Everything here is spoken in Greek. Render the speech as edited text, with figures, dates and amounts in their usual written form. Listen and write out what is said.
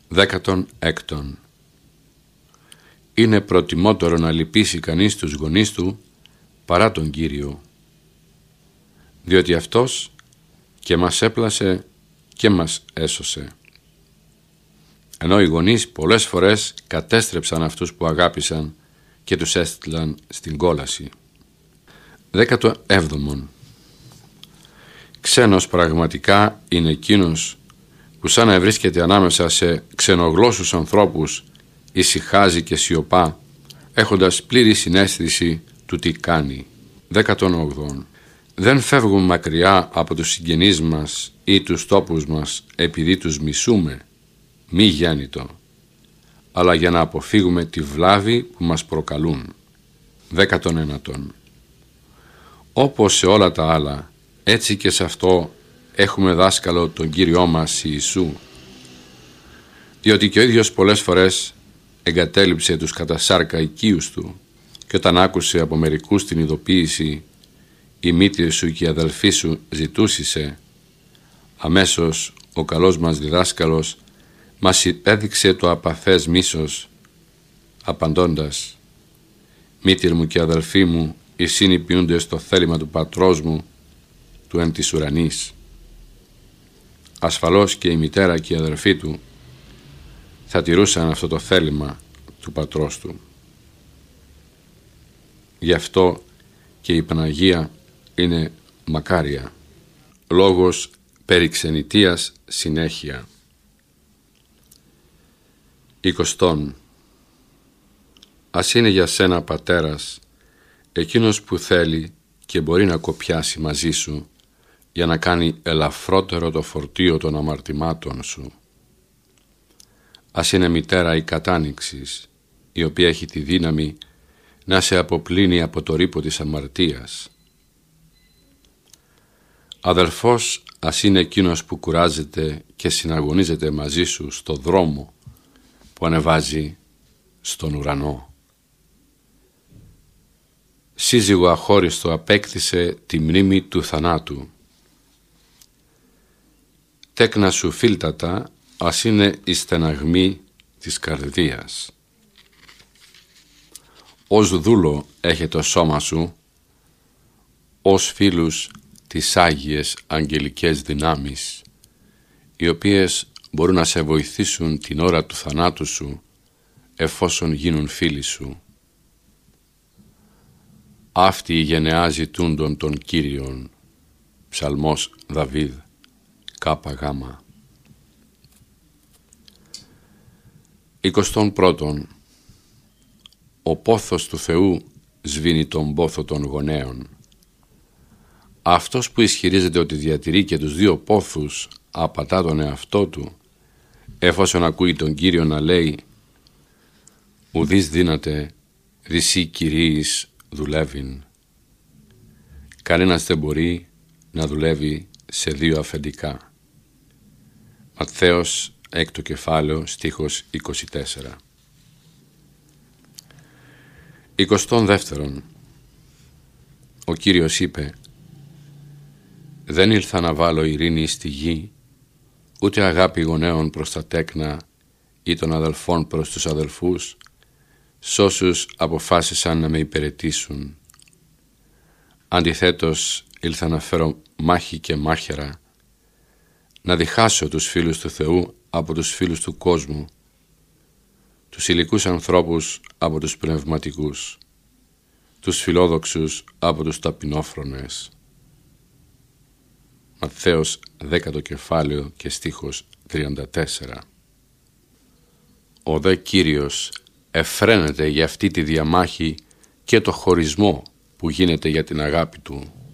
16. Είναι προτιμότερο να λυπήσει κανείς τους γονείς του παρά τον Κύριο, διότι Αυτός και μας έπλασε και μας έσωσε. Ενώ οι γονείς πολλές φορές κατέστρεψαν αυτούς που αγάπησαν και τους έστειλαν στην κόλαση. 17. Ξένος πραγματικά είναι εκείνος που σαν να βρίσκεται ανάμεσα σε ξενογλώσσους ανθρώπους ησυχάζει και σιωπά, έχοντας πλήρη συναίσθηση του τι κάνει. 18. Δεν φεύγουν μακριά από τους συγγενείς μας ή τους τόπους μας επειδή τους μισούμε, μη γέννητο, αλλά για να αποφύγουμε τη βλάβη που μας προκαλούν. 19. Όπως σε όλα τα άλλα, έτσι και σε αυτό έχουμε δάσκαλο τον Κύριό μας Ιησού, διότι και ο ίδιος πολλές φορές εγκατέλειψε τους κατά σάρκα οικείους του και όταν άκουσε από μερικούς την ειδοποίηση «Η μήτρη σου και η αδελφή σου ζητούσισε», αμέσως ο καλός μας διδάσκαλος μας έδειξε το απαθές μίσος απαντώντας «Μήτρη μου και αδελφοί μου, οι συνυπιούνται στο θέλημα του πατρός μου, του εν της ουρανής». Ασφαλώς και η μητέρα και η αδελφή του θα τηρούσαν αυτό το θέλημα του πατρός του. Γι' αυτό και η Παναγία είναι μακάρια. Λόγος περί ξενιτείας συνέχεια. 20. Ας είναι για σένα πατέρας εκείνος που θέλει και μπορεί να κοπιάσει μαζί σου για να κάνει ελαφρότερο το φορτίο των αμαρτημάτων σου. Ας είναι μητέρα η κατάνοιξης, η οποία έχει τη δύναμη να σε αποπλύνει από το ρύπο της αμαρτίας. Αδελφός ας είναι εκείνος που κουράζεται και συναγωνίζεται μαζί σου στο δρόμο που ανεβάζει στον ουρανό. Σύζυγο αχώριστο απέκτησε τη μνήμη του θανάτου. Τέκνα σου φίλτατα ας είναι η στεναγμή της καρδίας. Ως δούλο έχει το σώμα σου, ως φίλους τις άγιες αγγελικές δυνάμεις, οι οποίες μπορούν να σε βοηθήσουν την ώρα του θανάτου σου, εφόσον γίνουν φίλοι σου. Αυτή η γενεά ζητούντων των Κύριων. Ψαλμός Δαβίδ, ΚΓ. 21. Ο πόθος του Θεού σβήνει τον πόθο των γονέων. Αυτός που ισχυρίζεται ότι διατηρεί και τους δύο πόθους απατά τον εαυτό του, εφόσον ακούει τον Κύριο να λέει «Ουδείς δύναται δυσί Κυρίης δουλεύειν». Κανένας δεν μπορεί να δουλεύει σε δύο αφεντικά. Ματθαίος 6 κεφάλαιο στίχος 24. 22. Ο Κύριος είπε «Δεν ήλθα να βάλω ειρήνη στη γη, ούτε αγάπη γονέων προς τα τέκνα ή των αδελφών προς τους αδελφούς, σ' όσους αποφάσισαν να με υπηρετήσουν. Αντιθέτως ήλθα να φέρω μάχη και μάχαιρα, να διχάσω τους φίλους του Θεού από τους φίλους του κόσμου, τους υλικούς ανθρώπους από τους πνευματικούς, τους φιλόδοξους από τους ταπεινόφρονες». Ματθαίος 10 κεφάλαιο και στίχος 34. Ο δε Κύριος εφραίνεται για αυτή τη διαμάχη και το χωρισμό που γίνεται για την αγάπη του.